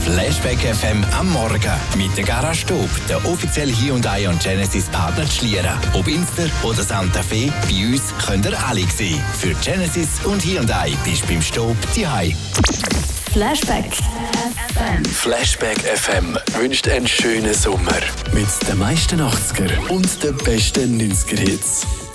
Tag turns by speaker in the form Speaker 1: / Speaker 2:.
Speaker 1: Flashback FM am Morgen mit der Garage Staub, der offizielle Hyundai und Genesis Partner zu Schlieren. Ob Inster oder Santa Fe, bei uns könnt ihr alle sehen. Für Genesis und Hyundai bist du beim Staub daheim.
Speaker 2: Flashback FM.
Speaker 3: Flashback FM wünscht einen schönen Sommer mit den meisten 80er und den besten 90er Hits.